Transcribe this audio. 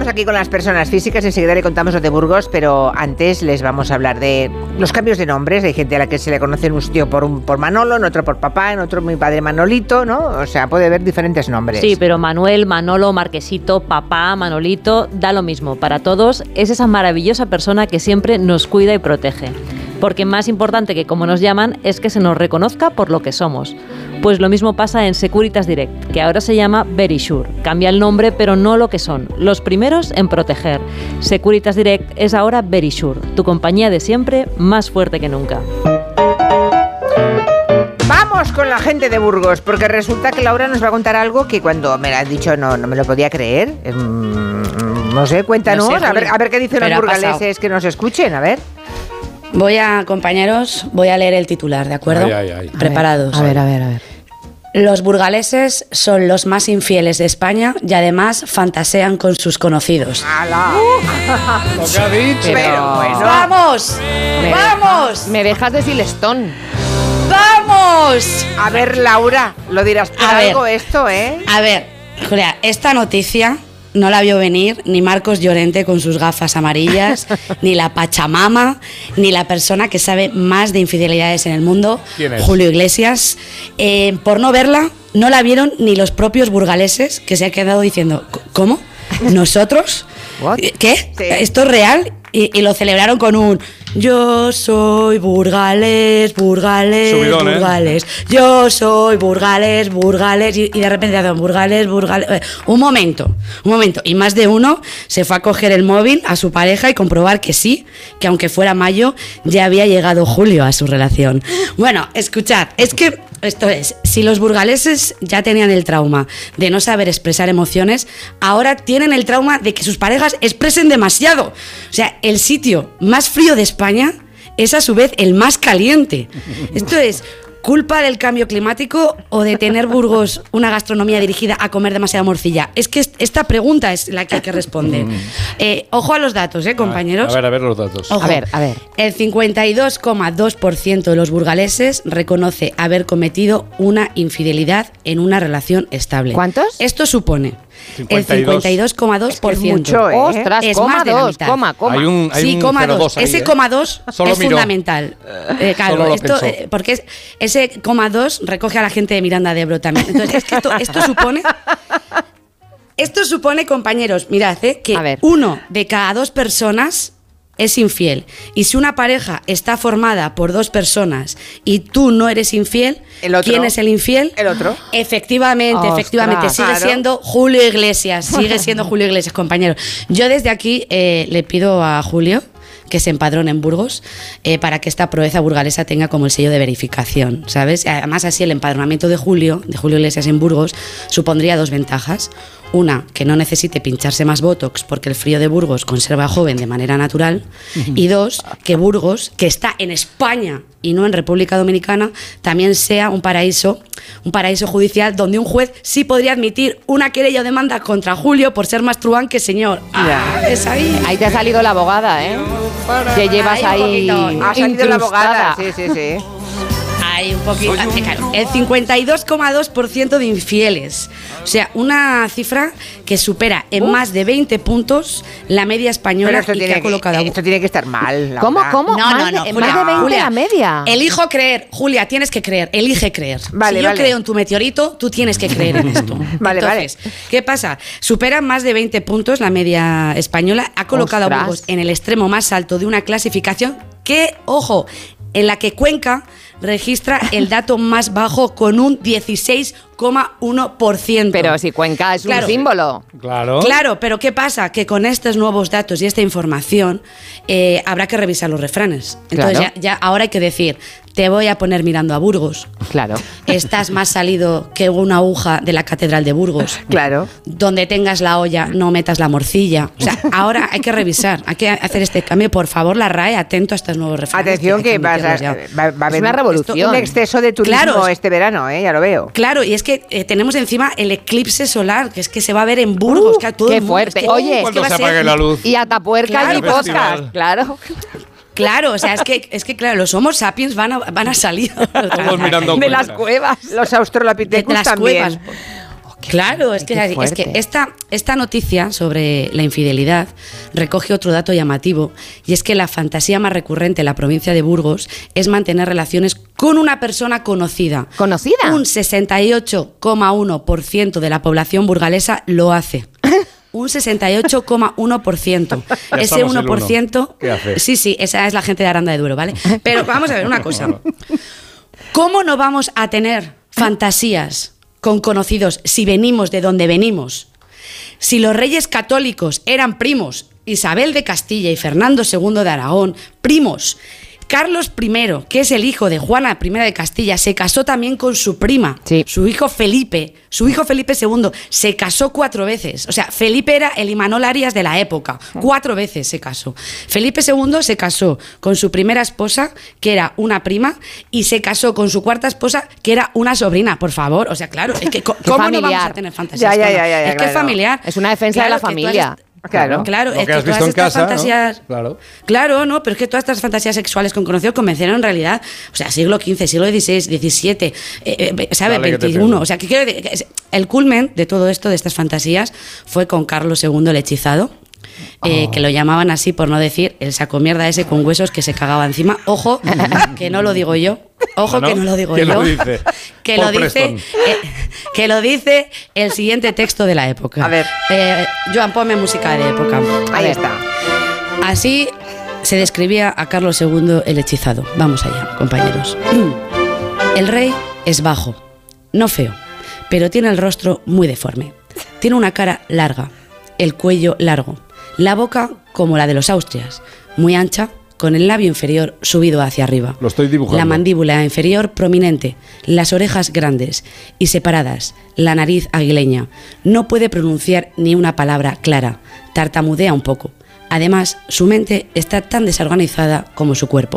aquí con las personas físicas, enseguida le contamos lo de Burgos, pero antes les vamos a hablar de los cambios de nombres. Hay gente a la que se le conoce en un sitio por Manolo, en otro por papá, en otro mi padre Manolito, ¿no? O sea, puede haber diferentes nombres. Sí, pero Manuel, Manolo, Marquesito, papá, Manolito, da lo mismo. Para todos es esa maravillosa persona que siempre nos cuida y protege. Porque más importante que cómo nos llaman es que se nos reconozca por lo que somos. Pues lo mismo pasa en Securitas Direct, que ahora se llama Verisure. Cambia el nombre, pero no lo que son. Los primeros en proteger. Securitas Direct es ahora Verisure, tu compañía de siempre, más fuerte que nunca. Vamos con la gente de Burgos, porque resulta que Laura nos va a contar algo que cuando me lo ha dicho no me lo podía creer. No sé, cuéntanos, No sé, a ver qué dicen los burgaleses que nos escuchen, a ver. Voy a leer el titular, ¿de acuerdo? Ay. Preparados. A ver. Los burgaleses son los más infieles de España y además fantasean con sus conocidos. ¡Hala! Lo que ha dicho. Pero bueno. ¡Vamos! ¡Vamos! Me dejas de Silestón. ¡Vamos! A ver, Laura, lo dirás por algo esto, ¿eh? A ver, Julia, esta noticia no la vio venir ni Marcos Llorente con sus gafas amarillas, ni la Pachamama, ni la persona que sabe más de infidelidades en el mundo, ¿Quién es? Julio Iglesias. Por no verla, no la vieron ni los propios burgaleses, que se han quedado diciendo, ¿cómo? ¿Nosotros? ¿Qué? Sí. ¿Esto es real? Y lo celebraron con un yo soy burgales, Subidón, burgales. Yo soy burgales. Y de repente hacen burgales. Un momento. Y más de uno se fue a coger el móvil a su pareja y comprobar que sí, que aunque fuera mayo, ya había llegado julio a su relación. Bueno, escuchad, es que esto es, si los burgaleses ya tenían el trauma de no saber expresar emociones, ahora tienen el trauma de que sus parejas expresen demasiado. O sea, el sitio más frío de España es a su vez el más caliente. Esto es culpa del cambio climático o de tener Burgos una gastronomía dirigida a comer demasiada morcilla. Es que esta pregunta es la que hay que responder. Ojo a los datos, compañeros. A ver los datos. Ojo. A ver. El 52,2% de los burgaleses reconoce haber cometido una infidelidad en una relación estable. ¿Cuántos? Esto supone 52. el 52%. Es mucho, ¿eh? Ostras, Es coma más de la 2, mitad. coma. Hay un coma 0,2 2. ahí, Ese coma 2 Solo es miró. fundamental. Claro, Solo lo esto, pensó. porque ese coma 2 recoge a la gente de Miranda de Ebro también. Entonces, es que esto supone, compañeros, mirad, A que ver. 1 de cada 2 personas es infiel. Y si una pareja está formada por 2 personas y tú no eres infiel, ¿El otro? ¿quién es el infiel? ¿El otro? Efectivamente. Ostras, Sigue claro. siendo Julio Iglesias, compañeros. Yo desde aquí le pido a Julio que se empadrone en Burgos para que esta proeza burgalesa tenga como el sello de verificación, ¿sabes? Además, así el empadronamiento de Julio Iglesias en Burgos supondría 2 ventajas. Una, que no necesite pincharse más botox porque el frío de Burgos conserva joven de manera natural. Y 2, que Burgos, que está en España y no en República Dominicana, también sea un paraíso judicial donde un juez sí podría admitir una querella o demanda contra Julio por ser más truán que señor. Es ahí. Ahí te ha salido la abogada, ¿eh? Que llevas Ahí un ahí poquito. Ha salido la abogada. incrustada. Sí. Hay un poquito. Claro, el 52,2% de infieles. O sea, una cifra que supera en más de 20 puntos la media española y que ha colocado a esto tiene que estar mal, Laura. ¿Cómo? No, Más de Julia, 20 Julia, la media. Elijo creer, Julia, tienes que creer, elige creer. Vale, si yo vale. creo en tu meteorito, tú tienes que creer en esto. Vale, Entonces, ¿qué pasa? Supera más de 20 puntos la media española, ha colocado a Ostras. Burgos en el extremo más alto de una clasificación que, ojo, en la que Cuenca registra el dato más bajo con un 16,1%. Pero si Cuenca es Claro. un símbolo. Claro. Claro, pero ¿qué pasa? Que con estos nuevos datos y esta información habrá que revisar los refranes. Entonces Claro. ya ahora hay que decir, te voy a poner mirando a Burgos. Claro. Estás más salido que una aguja de la Catedral de Burgos. Claro. Donde tengas la olla, no metas la morcilla. O sea, ahora hay que revisar, hay que hacer este cambio. Por favor, la RAE, atento a estos nuevos refranes. Atención que hay va a meterlos ya. haber una revolución. un exceso de turismo Claro. este verano, ya lo veo. Claro, y es que tenemos encima el eclipse solar, que es que se va a ver en Burgos. Que a todo qué el mundo- fuerte. es que- Oye, es que Cuando va a se ser- apague la luz. Y Atapuerca Claro, y podcast, festival. claro. Claro, o sea, es que claro, los Homo sapiens van a salir Todos mirando De las Cuenca. cuevas. Los de australopithecus las también. cuevas. Claro, es que esta noticia sobre la infidelidad recoge otro dato llamativo, y es que la fantasía más recurrente en la provincia de Burgos es mantener relaciones con una persona conocida. ¿Conocida? Un 68,1% de la población burgalesa lo hace. Un 68,1%. Ese 1%... ¿Qué hace? Sí, esa es la gente de Aranda de Duero, ¿vale? Pero vamos a ver una cosa. ¿Cómo no vamos a tener fantasías con conocidos si venimos de donde venimos? Si los reyes católicos eran primos, Isabel de Castilla y Fernando II de Aragón, primos. Carlos I, que es el hijo de Juana I de Castilla, se casó también con su prima, sí. Su hijo Felipe II, se casó 4 veces. O sea, Felipe era el Imanol Arias de la época. 4 veces se casó. Felipe II se casó con su primera esposa, que era una prima, y se casó con su cuarta esposa, que era una sobrina. Por favor, o sea, claro, es que ¿cómo no vamos a tener fantasías? Ya, es que es familiar. Es una defensa de la familia. Claro, es que has todas visto en estas casa, fantasías, ¿no? Claro, no, pero es que todas estas fantasías sexuales con conocidos convencieron en realidad, o sea, siglo XV, siglo XVI, XVII, ¿sabes? XXI, o sea, que quiero decir, el culmen de todo esto, de estas fantasías, fue con Carlos II el hechizado. Que lo llamaban así por no decir el sacomierda ese con huesos que se cagaba encima. Ojo, que no lo digo yo. Ojo, que no lo digo yo. Lo dice? Que lo dice el siguiente texto de la época. A ver. Joan, ponme música de época. Ahí está. Así se describía a Carlos II el hechizado. Vamos allá, compañeros. El rey es bajo, no feo, pero tiene el rostro muy deforme. Tiene una cara larga, el cuello largo, la boca como la de los Austrias, muy ancha, con el labio inferior subido hacia arriba. Lo estoy dibujando. La mandíbula inferior prominente, las orejas grandes y separadas, la nariz aguileña. No puede pronunciar ni una palabra clara, tartamudea un poco. Además, su mente está tan desorganizada como su cuerpo.